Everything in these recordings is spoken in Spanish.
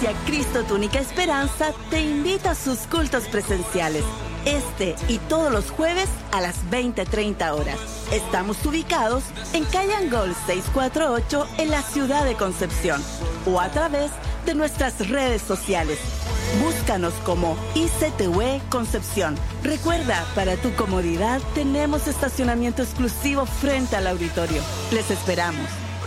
Iglesia Cristo Tu Única Esperanza te invita a sus cultos presenciales. Este y todos los jueves a las 20:30 horas. Estamos ubicados en calle Angol 648 en la ciudad de Concepción o a través de nuestras redes sociales. Búscanos como ICTUE Concepción. Recuerda, para tu comodidad tenemos estacionamiento exclusivo frente al auditorio. Les esperamos.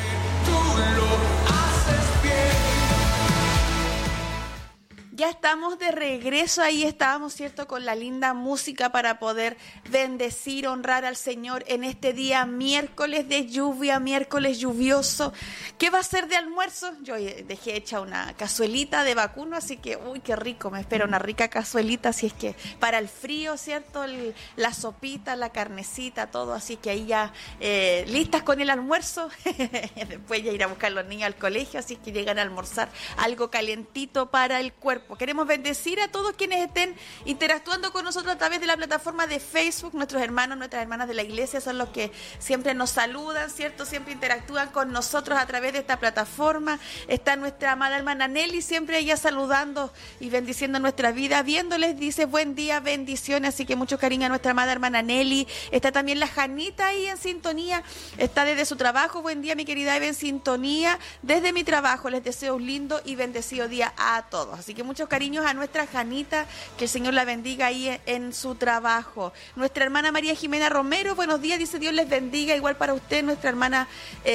Ya estamos de regreso, ahí estábamos, ¿cierto?, con la linda música para poder bendecir, honrar al Señor en este día miércoles de lluvia, miércoles lluvioso. ¿Qué va a ser de almuerzo? Yo dejé hecha una cazuelita de vacuno, así que, uy, qué rico, me espera una rica cazuelita, así es que para el frío, ¿cierto?, la sopita, la carnecita, todo, así que ahí ya listas con el almuerzo. Después ya ir a buscar a los niños al colegio, así que llegan a almorzar algo calentito para el cuerpo. Queremos bendecir a todos quienes estén interactuando con nosotros a través de la plataforma de Facebook. Nuestros hermanos, nuestras hermanas de la iglesia son los que siempre nos saludan, ¿cierto? Siempre interactúan con nosotros a través de esta plataforma. Está nuestra amada hermana Nelly, siempre ella saludando y bendiciendo nuestra vida. Viéndoles, dice, buen día, bendiciones. Así que mucho cariño a nuestra amada hermana Nelly. Está también la Janita ahí en sintonía. Está desde su trabajo. Buen día, mi querida Eva, en sintonía. Desde mi trabajo les deseo un lindo y bendecido día a todos. Así que muchos cariños a nuestra Janita, que el Señor la bendiga ahí en su trabajo. Nuestra hermana María Jimena Romero, buenos días, dice Dios les bendiga, igual para usted, nuestra hermana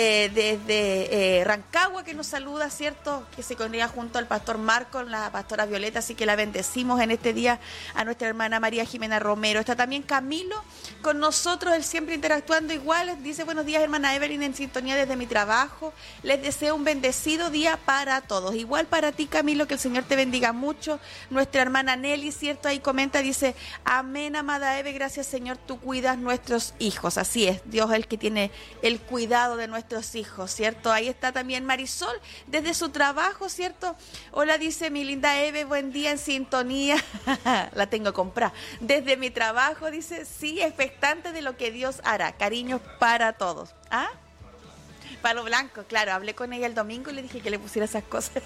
desde Rancagua, que nos saluda, ¿cierto?, que se congrega junto al pastor Marco, la pastora Violeta, así que la bendecimos en este día a nuestra hermana María Jimena Romero. Está también Camilo con nosotros, él siempre interactuando igual, dice buenos días hermana Evelyn, en sintonía desde mi trabajo, les deseo un bendecido día para todos, igual para ti Camilo, que el Señor te bendiga mucho. Nuestra hermana Nelly, ¿cierto?, ahí comenta, dice, amén, amada Eve, gracias Señor, tú cuidas nuestros hijos. Así es, Dios es el que tiene el cuidado de nuestros hijos, ¿cierto? Ahí está también Marisol, desde su trabajo, ¿cierto? Hola, dice mi linda Eve, buen día en sintonía, la tengo comprada, desde mi trabajo, dice, sí, expectante de lo que Dios hará, cariños para todos. ¿Ah? Palo Blanco, claro, hablé con ella el domingo y le dije que le pusiera esas cosas.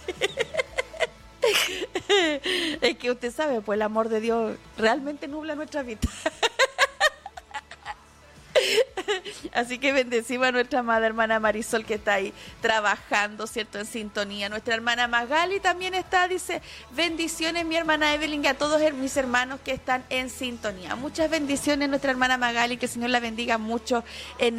Es que usted sabe, pues el amor de Dios realmente nubla nuestra vida. Así que bendecimos a nuestra amada hermana Marisol, que está ahí trabajando, ¿cierto?, en sintonía. Nuestra hermana Magali también está, dice, bendiciones mi hermana Evelyn y a todos mis hermanos que están en sintonía. Muchas bendiciones nuestra hermana Magali, que el Señor la bendiga mucho en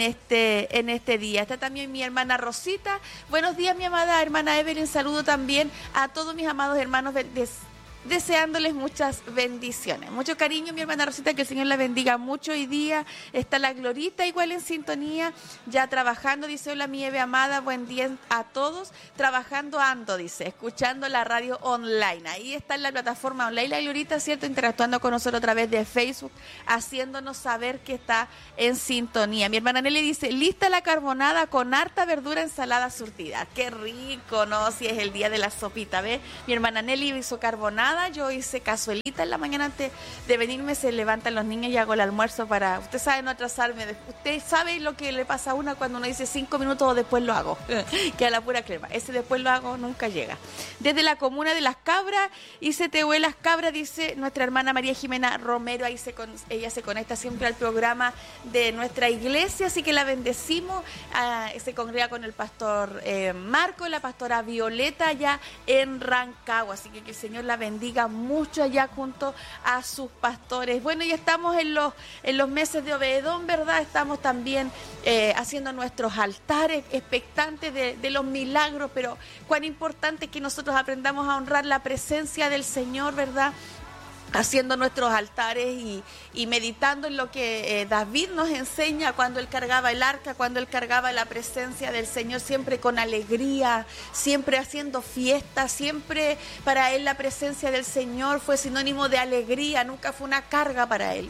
este día. Está también mi hermana Rosita. Buenos días mi amada hermana Evelyn, saludo también a todos mis amados hermanos deseándoles muchas bendiciones. Mucho cariño, mi hermana Rosita, que el Señor la bendiga mucho. Hoy día está la Glorita igual en sintonía, ya trabajando, dice, hola mi Eve amada, buen día a todos, trabajando ando, dice, escuchando la radio online. Ahí está en la plataforma online la Glorita, ¿cierto?, interactuando con nosotros a través de Facebook, haciéndonos saber que está en sintonía. Mi hermana Nelly dice, lista la carbonada con harta verdura, ensalada surtida. Qué rico, ¿no? Si es el día de la sopita, ¿ves? Mi hermana Nelly hizo carbonada, yo hice cazuelita en la mañana antes de venirme, se levantan los niños y hago el almuerzo para, usted sabe, no atrasarme. Usted sabe lo que le pasa a una cuando uno dice 5 minutos o después lo hago, que a la pura crema, ese después lo hago nunca llega. Desde la comuna de Las Cabras, ICTUE Las Cabras, dice nuestra hermana María Jimena Romero, ahí ella se conecta siempre al programa de nuestra iglesia, así que la bendecimos, se congrega con el pastor Marco, la pastora Violeta allá en Rancagua, así que el Señor la bendiga mucho allá junto a sus pastores. Bueno, ya estamos en los meses de Obededón, ¿verdad? Estamos también haciendo nuestros altares, expectantes de los milagros, pero cuán importante es que nosotros aprendamos a honrar la presencia del Señor, ¿verdad?, haciendo nuestros altares y meditando en lo que David nos enseña cuando él cargaba el arca, cuando él cargaba la presencia del Señor, siempre con alegría, siempre haciendo fiesta, siempre para él la presencia del Señor fue sinónimo de alegría, nunca fue una carga para él.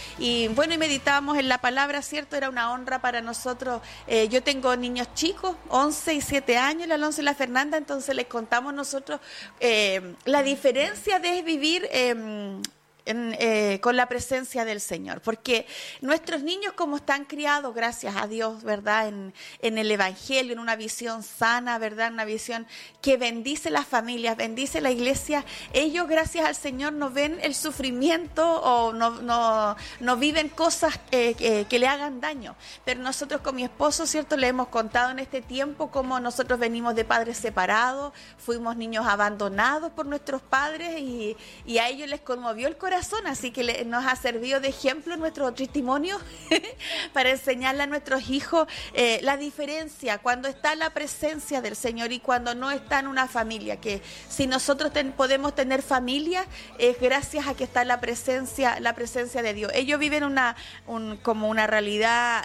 Y bueno, y meditábamos en la palabra, ¿cierto? Era una honra para nosotros. Yo tengo niños chicos, 11 y 7 años, el Alonso y la Fernanda, entonces les contamos nosotros la diferencia de vivir con la presencia del Señor, porque nuestros niños, como están criados, gracias a Dios, ¿verdad? En el Evangelio, en una visión sana, ¿verdad? Una visión que bendice las familias, bendice la iglesia. Ellos, gracias al Señor, no ven el sufrimiento o no viven cosas que le hagan daño. Pero nosotros con mi esposo, ¿cierto? Le hemos contado en este tiempo cómo nosotros venimos de padres separados, fuimos niños abandonados por nuestros padres y a ellos les conmovió el corazón, así que nos ha servido de ejemplo nuestro testimonio para enseñarle a nuestros hijos la diferencia cuando está la presencia del Señor y cuando no está en una familia, que si nosotros podemos tener familia es gracias a que está la presencia de Dios. Ellos viven como una realidad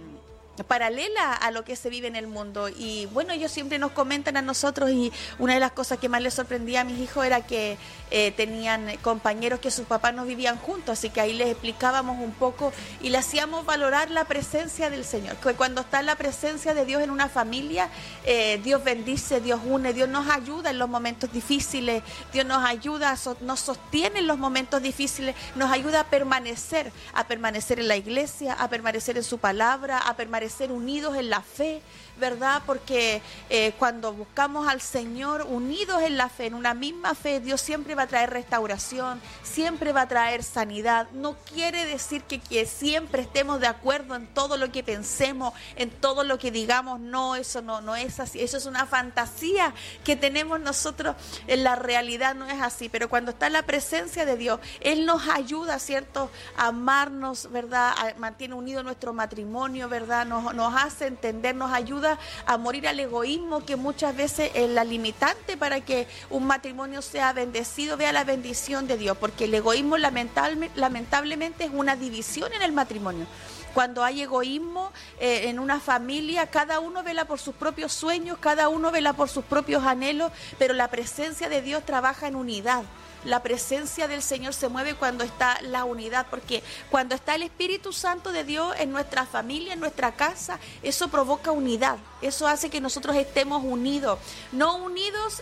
paralela a lo que se vive en el mundo, y bueno, ellos siempre nos comentan a nosotros, y una de las cosas que más les sorprendía a mis hijos era que tenían compañeros que sus papás no vivían juntos, así que ahí les explicábamos un poco y le hacíamos valorar la presencia del Señor, que cuando está la presencia de Dios en una familia, Dios bendice, Dios une, Dios nos ayuda en los momentos difíciles, Dios nos ayuda, nos sostiene en los momentos difíciles, nos ayuda a permanecer en la iglesia, a permanecer en su palabra, a permanecer unidos en la fe, ¿verdad? Porque cuando buscamos al Señor unidos en la fe, en una misma fe, Dios siempre va a traer restauración, siempre va a traer sanidad. No quiere decir que siempre estemos de acuerdo en todo lo que pensemos, en todo lo que digamos. No, eso no es así. Eso es una fantasía que tenemos nosotros. En la realidad no es así, pero cuando está la presencia de Dios, Él nos ayuda, ¿cierto?, a amarnos, ¿verdad? Mantiene unido nuestro matrimonio, ¿verdad? Nos hace entender, nos ayuda a morir al egoísmo, que muchas veces es la limitante para que un matrimonio sea bendecido. Vea la bendición de Dios, porque el egoísmo lamentablemente es una división en el matrimonio. Cuando hay egoísmo en una familia, cada uno vela por sus propios sueños, cada uno vela por sus propios anhelos, pero la presencia de Dios trabaja en unidad. La presencia del Señor se mueve cuando está la unidad, porque cuando está el Espíritu Santo de Dios en nuestra familia, en nuestra casa, eso provoca unidad, eso hace que nosotros estemos unidos, no unidos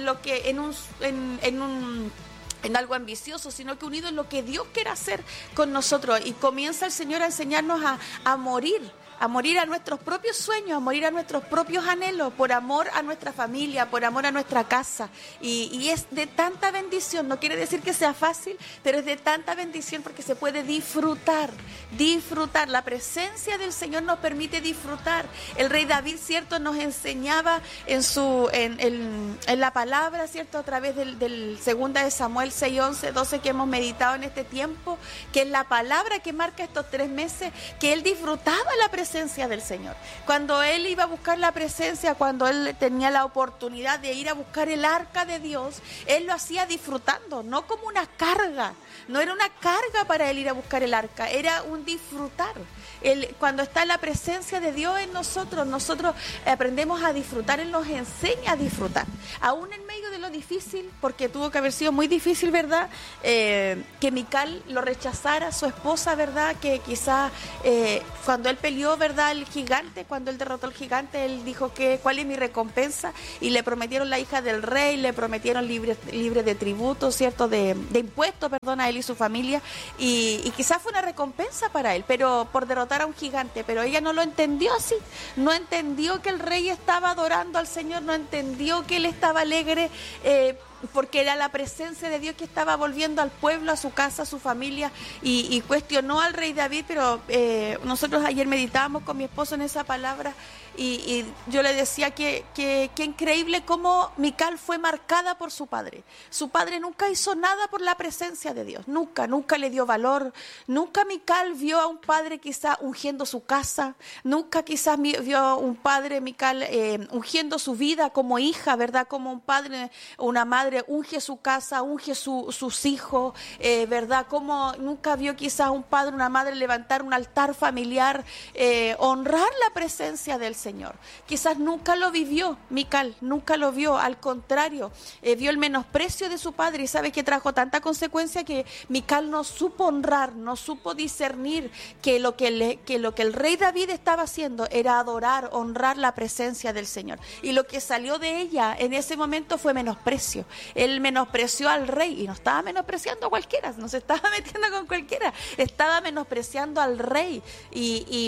en algo ambicioso, sino que unidos en lo que Dios quiere hacer con nosotros, y comienza el Señor a enseñarnos a morir a nuestros propios sueños, a morir a nuestros propios anhelos, por amor a nuestra familia, por amor a nuestra casa. Y es de tanta bendición, no quiere decir que sea fácil, pero es de tanta bendición porque se puede disfrutar. La presencia del Señor nos permite disfrutar. El rey David, ¿cierto?, nos enseñaba en la palabra, ¿cierto?, a través del 2 de Samuel 6, 11, 12, que hemos meditado en este tiempo, que es la palabra que marca estos 3 meses, que él disfrutaba la presencia del Señor. Cuando él iba a buscar la presencia, cuando él tenía la oportunidad de ir a buscar el arca de Dios, él lo hacía disfrutando, no como una carga. No era una carga para él ir a buscar el arca, era un disfrutar. Cuando está la presencia de Dios en nosotros aprendemos a disfrutar. Él nos enseña a disfrutar, aún en medio de lo difícil, porque tuvo que haber sido muy difícil, ¿verdad? Que Mical lo rechazara, su esposa, ¿verdad? Que quizás cuando él peleó, ¿verdad?, el gigante, cuando él derrotó al gigante, él dijo ¿cuál es mi recompensa? Y le prometieron la hija del rey, le prometieron libre de tributo, ¿cierto?, de impuestos, perdón, a él y su familia, y quizás fue una recompensa para él, pero por derrotar a un gigante. Pero ella no lo entendió así, no entendió que el rey estaba adorando al Señor, no entendió que él estaba alegre, porque era la presencia de Dios que estaba volviendo al pueblo, a su casa, a su familia, y cuestionó al rey David. Pero nosotros ayer meditábamos con mi esposo en esa palabra, y yo le decía que increíble cómo Mical fue marcada por su padre. Su padre nunca hizo nada por la presencia de Dios, nunca le dio valor. Nunca Mical vio a un padre quizá ungiendo su casa, nunca quizás vio a un padre, Mical, ungiendo su vida como hija, ¿verdad? Como un padre o una madre unge su casa, unge sus hijos, ¿verdad? Como nunca vio quizás un padre, una madre levantar un altar familiar, honrar la presencia del Señor. Quizás nunca lo vivió Mical, nunca lo vio, al contrario, vio el menosprecio de su padre, y sabe que trajo tanta consecuencia que Mical no supo honrar, no supo discernir que lo que el rey David estaba haciendo era adorar, honrar la presencia del Señor, y lo que salió de ella en ese momento fue menosprecio. Él menospreció al rey, y no estaba menospreciando a cualquiera, no se estaba metiendo con cualquiera, estaba menospreciando al rey y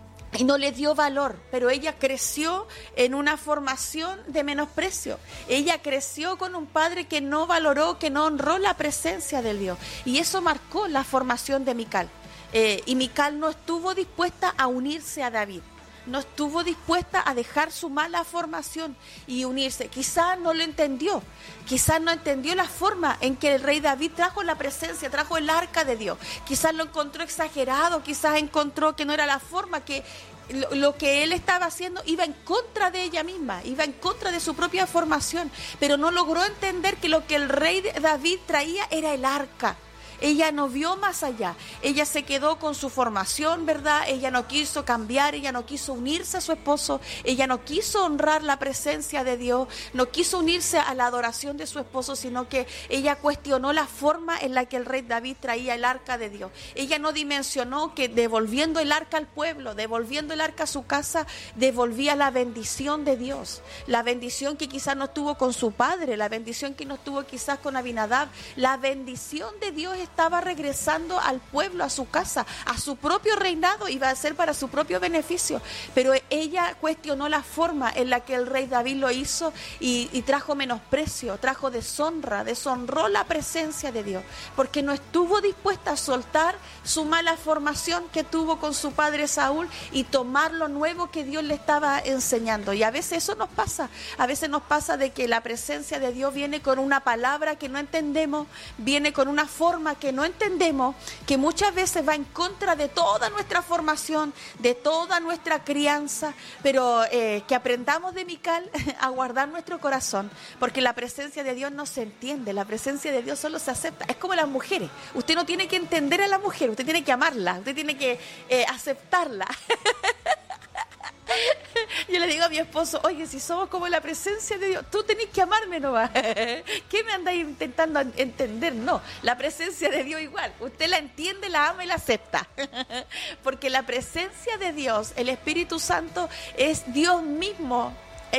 no le dio valor, pero ella creció en una formación de menosprecio. Ella creció con un padre que no valoró, que no honró la presencia de Dios, y eso marcó la formación de Mical. Y Mical no estuvo dispuesta a unirse a David, no estuvo dispuesta a dejar su mala formación y unirse. Quizás no lo entendió, quizás no entendió la forma en que el rey David trajo la presencia, trajo el arca de Dios. Quizás lo encontró exagerado, quizás encontró que no era la forma, que lo que él estaba haciendo iba en contra de ella misma, iba en contra de su propia formación, pero no logró entender que lo que el rey David traía era el arca. Ella no vio más allá, ella se quedó con su formación, ¿verdad? Ella no quiso cambiar, ella no quiso unirse a su esposo, ella no quiso honrar la presencia de Dios, no quiso unirse a la adoración de su esposo, sino que ella cuestionó la forma en la que el rey David traía el arca de Dios. Ella no dimensionó que devolviendo el arca al pueblo, devolviendo el arca a su casa, devolvía la bendición de Dios, la bendición que quizás no estuvo con su padre, la bendición que no estuvo quizás con Abinadab, la bendición de Dios estaba regresando al pueblo, a su casa, a su propio reinado, iba a ser para su propio beneficio, pero ella cuestionó la forma en la que el rey David lo hizo y trajo menosprecio, trajo deshonra, deshonró la presencia de Dios, porque no estuvo dispuesta a soltar su mala formación que tuvo con su padre Saúl y tomar lo nuevo que Dios le estaba enseñando. Y a veces eso nos pasa, a veces nos pasa de que la presencia de Dios viene con una palabra que no entendemos, viene con una forma que no entendemos, que muchas veces va en contra de toda nuestra formación, de toda nuestra crianza, pero que aprendamos de Mical a guardar nuestro corazón, porque la presencia de Dios no se entiende, la presencia de Dios solo se acepta. Es como las mujeres, usted no tiene que entender a la mujer, usted tiene que amarla, usted tiene que aceptarla. Yo le digo a mi esposo, oye, si somos como la presencia de Dios, tú tenés que amarme nomás. ¿Qué me andáis intentando entender? No, la presencia de Dios igual. Usted la entiende, la ama y la acepta. Porque la presencia de Dios, el Espíritu Santo, es Dios mismo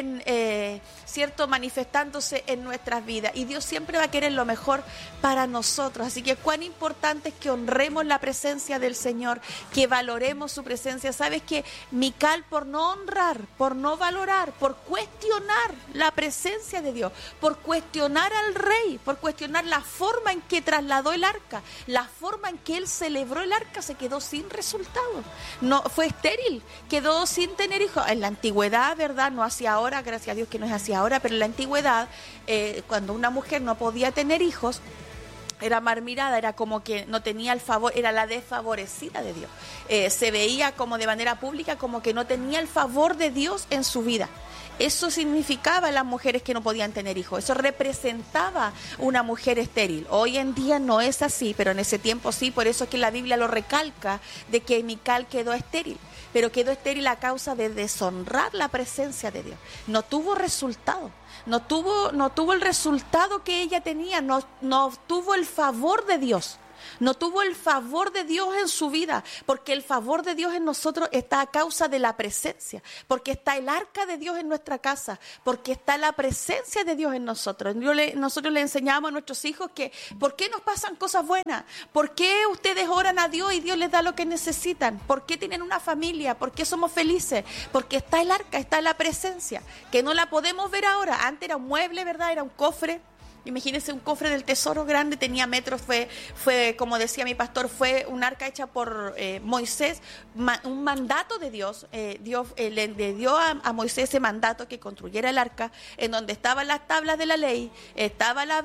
¿cierto? Manifestándose en nuestras vidas, y Dios siempre va a querer lo mejor para nosotros. Así que cuán importante es que honremos la presencia del Señor, que valoremos su presencia. Sabes que Mical, por no honrar, por no valorar, por cuestionar la presencia de Dios, por cuestionar al rey, por cuestionar la forma en que trasladó el arca, la forma en que él celebró el arca, se quedó sin resultado. No, fue estéril, quedó sin tener hijos. En la antigüedad, ¿verdad? No hacía ahora, gracias a Dios que no es así ahora, pero en la antigüedad, cuando una mujer no podía tener hijos, era mal mirada, era como que no tenía el favor, era la desfavorecida de Dios. Se veía como de manera pública como que no tenía el favor de Dios en su vida. Eso significaba las mujeres que no podían tener hijos. Eso representaba una mujer estéril. Hoy en día no es así, pero en ese tiempo sí. Por eso es que la Biblia lo recalca de que Mical quedó estéril. Pero quedó estéril a causa de deshonrar la presencia de Dios. No tuvo resultado. No tuvo el resultado que ella tenía. No tuvo el favor de Dios. No tuvo el favor de Dios en su vida, porque el favor de Dios en nosotros está a causa de la presencia, porque está el arca de Dios en nuestra casa, porque está la presencia de Dios en nosotros. Nosotros le enseñamos a nuestros hijos que ¿por qué nos pasan cosas buenas? ¿Por qué ustedes oran a Dios y Dios les da lo que necesitan? ¿Por qué tienen una familia? ¿Por qué somos felices? Porque está el arca, está la presencia, que no la podemos ver ahora. Antes era un mueble, ¿verdad? Era un cofre. Imagínense un cofre del tesoro grande, tenía metros, fue como decía mi pastor, fue un arca hecha por Moisés, un mandato de Dios. Dios le dio a Moisés ese mandato que construyera el arca, en donde estaban las tablas de la ley, estaba la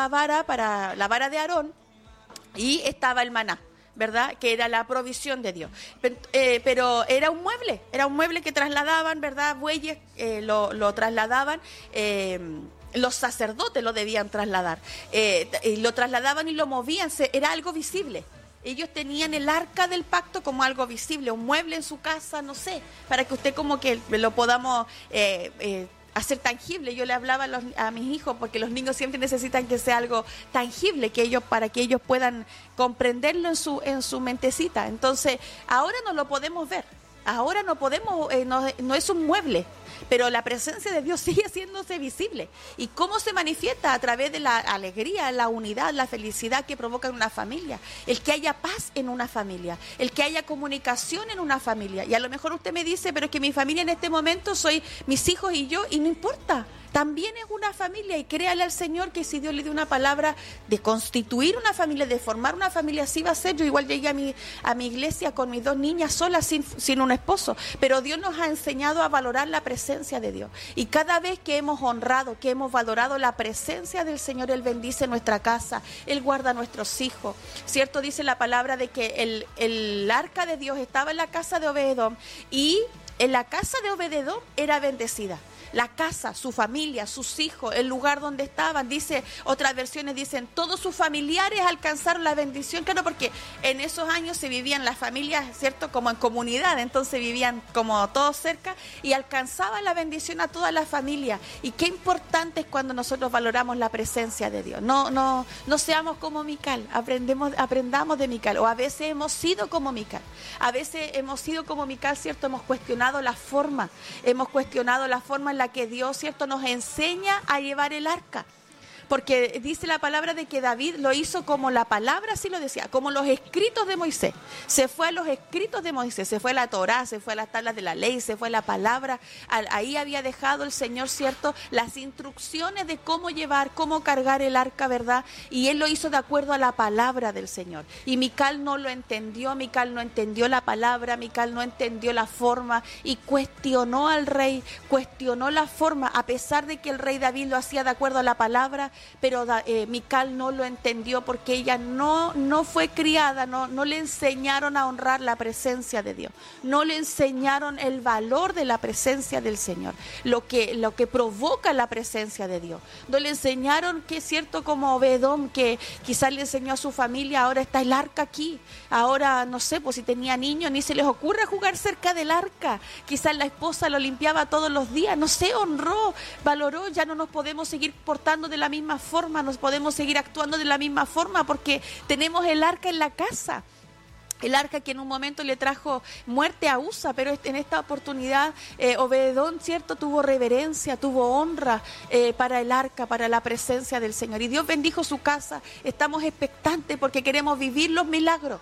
vara de Aarón y estaba el maná, ¿verdad? Que era la provisión de Dios. Pero era un mueble que trasladaban, ¿verdad? Bueyes lo trasladaban. Los sacerdotes lo debían trasladar, lo trasladaban y lo movían, era algo visible. Ellos tenían el arca del pacto como algo visible, un mueble en su casa, no sé, para que usted como que lo podamos hacer tangible. Yo le hablaba a mis hijos, porque los niños siempre necesitan que sea algo tangible, para que ellos puedan comprenderlo en su mentecita. Entonces, ahora no lo podemos ver. ahora no podemos, no es un mueble, pero la presencia de Dios sigue haciéndose visible. ¿Y cómo se manifiesta? A través de la alegría, la unidad, la felicidad que provoca en una familia. El que haya paz en una familia, el que haya comunicación en una familia. Y a lo mejor usted me dice, pero es que mi familia en este momento soy mis hijos y yo, y no importa. También es una familia, y créale al Señor que si Dios le dio una palabra de constituir una familia, de formar una familia, así va a ser. Yo igual llegué a mi iglesia con mis 2 niñas solas, sin un esposo, pero Dios nos ha enseñado a valorar la presencia de Dios. Y cada vez que hemos honrado, que hemos valorado la presencia del Señor, Él bendice nuestra casa, Él guarda a nuestros hijos. ¿Cierto? Dice la palabra de que el arca de Dios estaba en la casa de Obed-edom, y en la casa de Obed-edom era bendecida. La casa, su familia, sus hijos, el lugar donde estaban, dice, otras versiones dicen, todos sus familiares alcanzaron la bendición. Claro, porque en esos años se vivían las familias, ¿cierto?, como en comunidad, entonces vivían como todos cerca y alcanzaban la bendición a toda la familia. Y qué importante es cuando nosotros valoramos la presencia de Dios. No seamos como Mical, aprendamos de Mical, o a veces hemos sido como Mical. A veces hemos sido como Mical, ¿cierto? Hemos cuestionado la forma en la que Dios, ¿cierto?, nos enseña a llevar el arca. Porque dice la palabra de que David lo hizo como la palabra, así lo decía, como los escritos de Moisés. Se fue a los escritos de Moisés, se fue a la Torá, se fue a las tablas de la ley, se fue a la palabra. Ahí había dejado el Señor, ¿cierto?, las instrucciones de cómo llevar, cómo cargar el arca, ¿verdad? Y él lo hizo de acuerdo a la palabra del Señor. Y Mical no lo entendió, Mical no entendió la palabra, Mical no entendió la forma y cuestionó al rey, cuestionó la forma, a pesar de que el rey David lo hacía de acuerdo a la palabra. Pero Mical no lo entendió porque ella no fue criada, no le enseñaron a honrar la presencia de Dios, no le enseñaron el valor de la presencia del Señor, lo que provoca la presencia de Dios. No le enseñaron que es cierto, como Obed-edom, que quizás le enseñó a su familia, ahora está el arca aquí, ahora no sé, pues si tenía niños ni se les ocurre jugar cerca del arca, quizás la esposa lo limpiaba todos los días, no sé, honró, valoró. Ya no nos podemos seguir portando de la misma forma, nos podemos seguir actuando de la misma forma porque tenemos el arca en la casa. El arca que en un momento le trajo muerte a Usa, pero en esta oportunidad Obed-edom, ¿cierto?, tuvo reverencia, tuvo honra para el arca, para la presencia del Señor. Y Dios bendijo su casa. Estamos expectantes porque queremos vivir los milagros,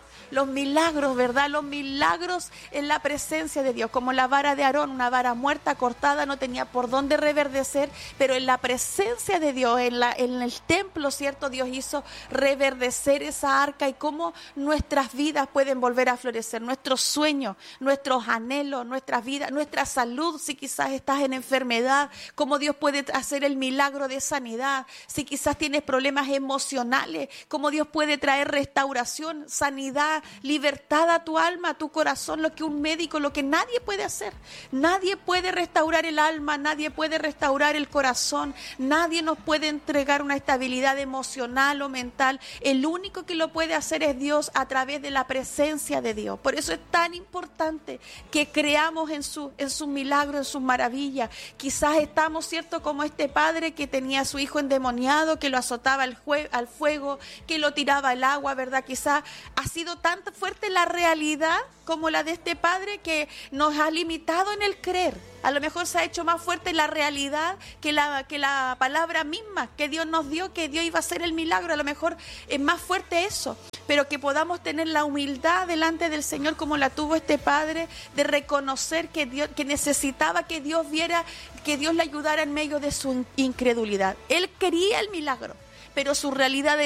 ¿verdad? Los milagros en la presencia de Dios, como la vara de Aarón, una vara muerta, cortada, no tenía por dónde reverdecer, pero en la presencia de Dios, en el templo, ¿cierto?, Dios hizo reverdecer esa arca, y cómo nuestras vidas pueden volver a florecer, nuestros sueños, nuestros anhelos, nuestras vidas, nuestra salud. Si quizás estás en enfermedad, cómo Dios puede hacer el milagro de sanidad. Si quizás tienes problemas emocionales, cómo Dios puede traer restauración, sanidad, libertad a tu alma, a tu corazón, lo que un médico, lo que nadie puede hacer. Nadie puede restaurar el alma, nadie puede restaurar el corazón, nadie nos puede entregar una estabilidad emocional o mental. El único que lo puede hacer es Dios, a través de la presencia de Dios. Por eso es tan importante que creamos en su milagro, en sus maravillas. Quizás estamos, ¿cierto?, como este padre que tenía a su hijo endemoniado, que lo azotaba al fuego, que lo tiraba al agua, ¿verdad? Quizás ha sido tan fuerte la realidad como la de este padre que nos ha limitado en el creer. A lo mejor se ha hecho más fuerte la realidad que la palabra misma que Dios nos dio, que Dios iba a hacer el milagro. A lo mejor es más fuerte eso, pero que podamos tener la humildad delante del Señor como la tuvo este padre, de reconocer que necesitaba que Dios viera, que Dios le ayudara en medio de su incredulidad. Él quería el milagro, pero su realidad